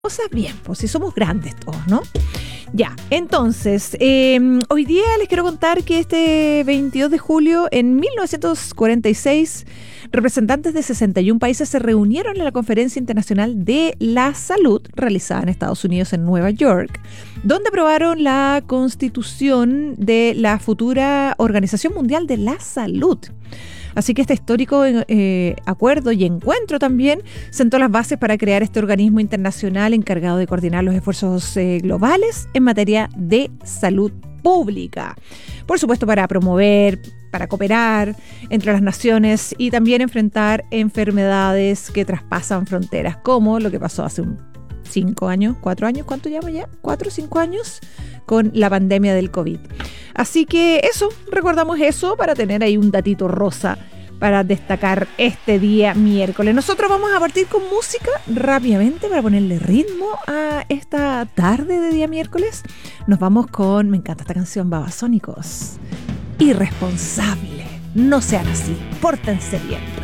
cosas bien, pues si somos grandes todos, ¿no? Ya, entonces, hoy día les quiero contar que este 22 de julio, en 1946, representantes de 61 países se reunieron en la Conferencia Internacional de la Salud, realizada en Estados Unidos, en Nueva York, donde aprobaron la constitución de la futura Organización Mundial de la Salud. Así que este histórico acuerdo y encuentro también sentó las bases para crear este organismo internacional encargado de coordinar los esfuerzos globales en materia de salud pública. Por supuesto, para promover, para cooperar entre las naciones y también enfrentar enfermedades que traspasan fronteras, como lo que pasó hace 5 años, 4 años, ¿cuánto llama ya? 4 o 5 años con la pandemia del COVID. Así que eso, recordamos eso para tener ahí un datito rosa para destacar este día miércoles. Nosotros vamos a partir con música rápidamente para ponerle ritmo a esta tarde de día miércoles. Nos vamos con, me encanta esta canción, Babasónicos. Irresponsable. No sean así, pórtense bien.